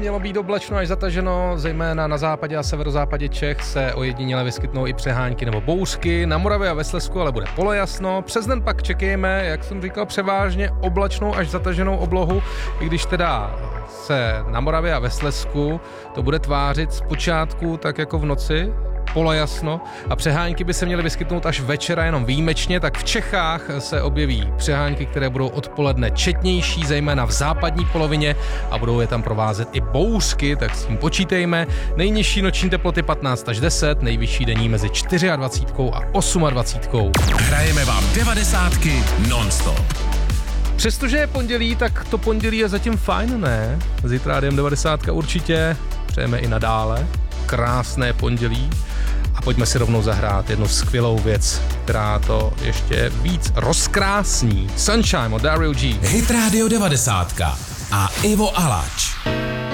Mělo být oblačno až zataženo, zejména na západě a severozápadě Čech se ojediněle vyskytnou i přehánky nebo bouřky. Na Moravě a ve Slezsku ale bude polojasno. Přes den pak čekejme, jak jsem říkal, převážně oblačnou až zataženou oblohu, i když teda se na Moravě a ve Slezsku to bude tvářit zpočátku tak jako v noci, polojasno, a přehánky by se měly vyskytnout až večera jenom výjimečně, tak v Čechách se objeví přehánky, které budou odpoledne četnější, zejména v západní polovině, a budou je tam provázet i bouřky, tak s tím počítejme. Nejnižší noční teploty 15 až 10, nejvyšší denní mezi 24 a 28. Hrajeme vám 90 non-stop. Přestože je pondělí, tak to pondělí je zatím fajn, ne? Zítra jdem 90 určitě, přejeme i nadále. Krásné pondělí. A pojďme si rovnou zahrát jednu skvělou věc, která to ještě víc rozkrásní. Sunshine od Daryl G. Hit Radio 90 a Ivo Alač.